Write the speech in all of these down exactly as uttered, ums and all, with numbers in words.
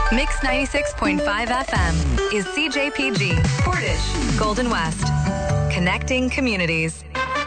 Mix ninety-six point five F M is C J P G, Portage, Golden West. Connecting communities.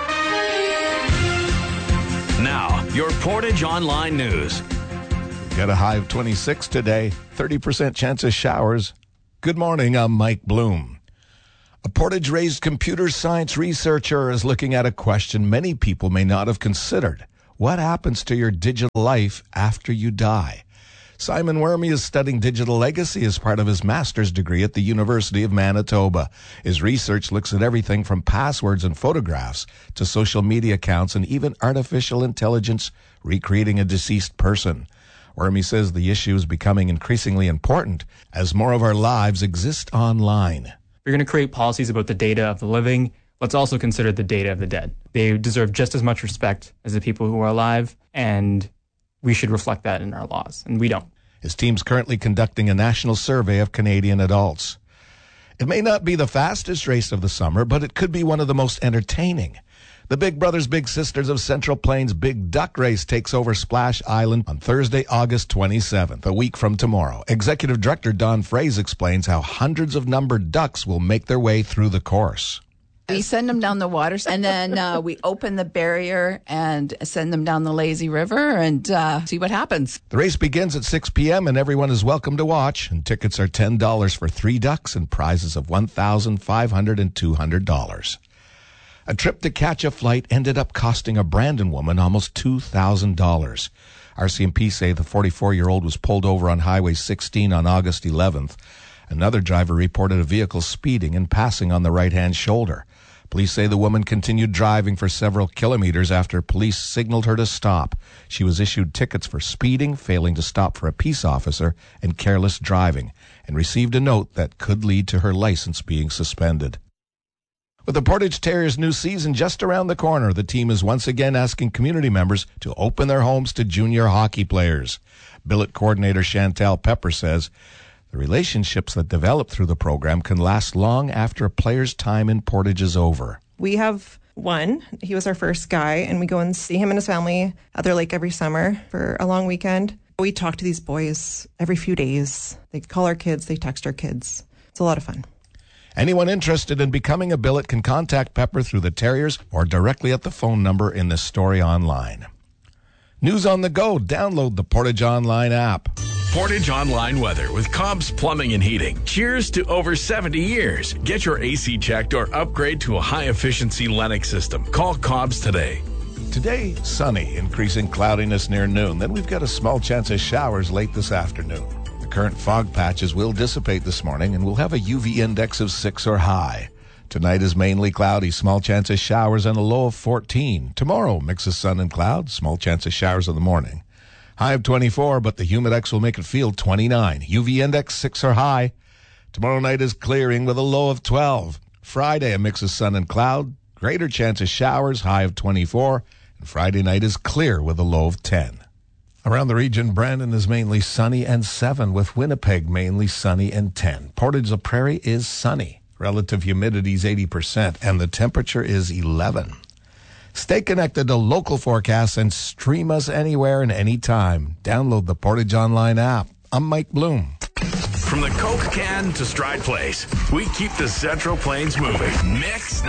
Now, your Portage Online News. Got a high of twenty-six today, thirty percent chance of showers. Good morning, I'm Mike Bloom. A Portage-raised computer science researcher is looking at a question many people may not have considered. What happens to your digital life after you die? Simon Wormy is studying digital legacy as part of his master's degree at the University of Manitoba. His research looks at everything from passwords and photographs to social media accounts and even artificial intelligence recreating a deceased person. Wormy says the issue is becoming increasingly important as more of our lives exist online. If you're going to create policies about the data of the living, let's also consider the data of the dead. They deserve just as much respect as the people who are alive, and we should reflect that in our laws, and we don't. His team's currently conducting a national survey of Canadian adults. It may not be the fastest race of the summer, but it could be one of the most entertaining. The Big Brothers Big Sisters of Central Plains Big Duck Race takes over Splash Island on Thursday, August twenty-seventh, a week from tomorrow. Executive Director Don Fraze explains how hundreds of numbered ducks will make their way through the course. We send them down the waters, and then uh, we open the barrier and send them down the lazy river and uh, see what happens. The race begins at six p.m. and everyone is welcome to watch. And tickets are ten dollars for three ducks and prizes of one thousand five hundred dollars and two hundred dollars. A trip to catch a flight ended up costing a Brandon woman almost two thousand dollars. R C M P say the forty-four-year-old was pulled over on Highway sixteen on August eleventh. Another driver reported a vehicle speeding and passing on the right-hand shoulder. Police say the woman continued driving for several kilometers after police signaled her to stop. She was issued tickets for speeding, failing to stop for a peace officer, and careless driving, and received a note that could lead to her license being suspended. With the Portage Terriers' new season just around the corner, the team is once again asking community members to open their homes to junior hockey players. Billet coordinator Chantal Pepper says the relationships that develop through the program can last long after a player's time in Portage is over. We have one. He was our first guy, and we go and see him and his family at their lake every summer for a long weekend. We talk to these boys every few days. They call our kids, they text our kids. It's a lot of fun. Anyone interested in becoming a billet can contact Pepper through the Terriers or directly at the phone number in this story online. News on the go. Download the Portage Online app. Portage Online weather with Cobb's Plumbing and Heating. Cheers to over seventy years. Get your A C checked or upgrade to a high-efficiency Lennox system. Call Cobb's today. Today, sunny, increasing cloudiness near noon. Then we've got a small chance of showers late this afternoon. The current fog patches will dissipate this morning, and we'll have a U V index of six or high. Tonight is mainly cloudy, small chance of showers, and a low of fourteen. Tomorrow, mix of sun and cloud, small chance of showers in the morning. High of twenty-four, but the humidex will make it feel twenty-nine. U V index six or high. Tomorrow night is clearing with a low of twelve. Friday, a mix of sun and cloud, greater chance of showers, high of twenty-four. And Friday night is clear with a low of ten. Around the region, Brandon is mainly sunny and seven, with Winnipeg mainly sunny and ten. Portage la Prairie is sunny. Relative humidity is eighty percent, and the temperature is eleven. Stay connected to local forecasts and stream us anywhere and anytime. Download the Portage Online app. I'm Mike Bloom. From the Coke can to Stride Place, we keep the Central Plains moving. Mix